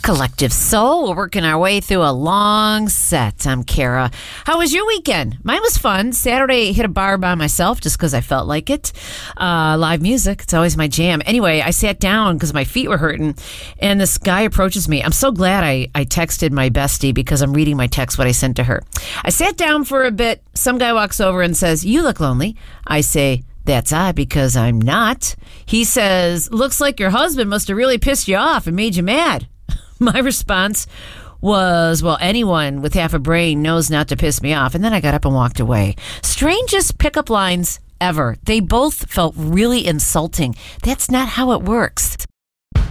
Collective Soul. We're working our way through a long set. I'm Kara. How was your weekend? Mine was fun. Saturday, hit a bar by myself just because I felt like it. Live music, it's always my jam. Anyway, I sat down because my feet were hurting, and this guy approaches me. I'm so glad I texted my bestie because I'm reading my text, what I sent to her. I sat down for a bit. Some guy walks over and says, "You look lonely." I say, "That's odd because I'm not." He says, "Looks like your husband must have really pissed you off and made you mad." My response was, well, anyone with half a brain knows not to piss me off. And then I got up and walked away. Strangest pickup lines ever. They both felt really insulting. That's not how it works.